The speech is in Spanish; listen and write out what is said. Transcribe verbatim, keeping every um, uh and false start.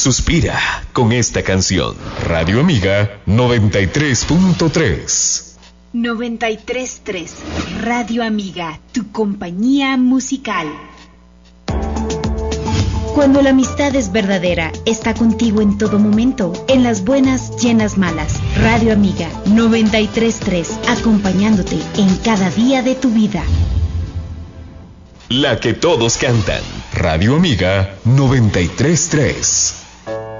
suspira con esta canción. Radio Amiga noventa y tres punto tres. noventa y tres punto tres. Radio Amiga, tu compañía musical. Cuando la amistad es verdadera, está contigo en todo momento, en las buenas y en las malas. Radio Amiga noventa y tres punto tres, acompañándote en cada día de tu vida. La que todos cantan. Radio Amiga noventa y tres punto tres.